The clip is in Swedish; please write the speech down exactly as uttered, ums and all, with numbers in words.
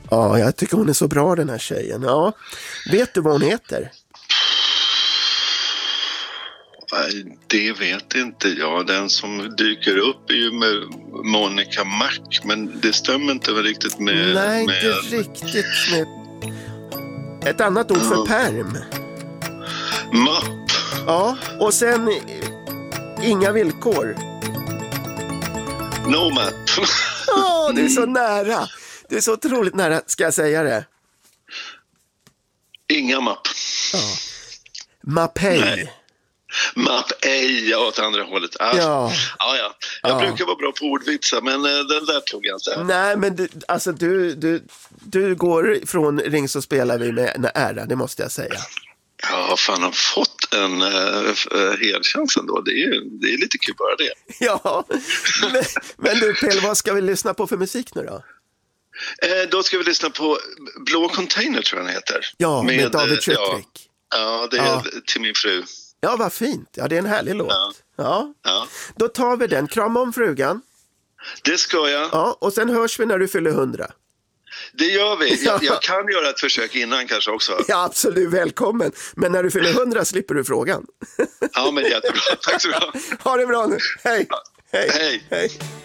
Ja, jag tycker hon är så bra, den här tjejen. Ja. Vet du vad hon heter? Nej, det vet inte jag. Den som dyker upp är ju med Monica Mac, men det stämmer inte riktigt med... Nej, med... inte riktigt med... Ett annat ord för perm. Mapp. Ja, och sen inga villkor. No map. Ja, det är så nära. Det är så otroligt nära, ska jag säga det. Inga mapp. Ja. Mapei. Nej. Mapp ej, ja, åt andra hållet. Ah, Ja. Ja, ja. Jag Ja. brukar vara bra på ordvitsar, men uh, den där tog jag inte. Nej, men du, alltså du, du, du går från Ring så spelar vi med en ära, det måste jag säga. Ja, fan, har fått en uh, helchans ändå. Det är, det är lite kul bara det. Ja, men, men du Pelle, vad ska vi lyssna på för musik nu då? Eh, då ska vi lyssna på Blå Container, tror jag den heter. Ja, med, med David Schüttrik. Ja, ja, det är Ja. till min fru. Ja, vad fint. Ja, det är en härlig låt. Ja. Ja. Ja, Då tar vi den. Krama om frugan. det ska jag. Ja, och sen hörs vi när du fyller hundra. Det gör vi. Jag, jag kan göra ett försök innan kanske också. Ja, absolut. Välkommen. Men när du fyller hundra slipper du frågan. Ja, men jättebra. Tack så mycket. Ha det bra nu. Hej. Ja. Hej. Hej. Hej.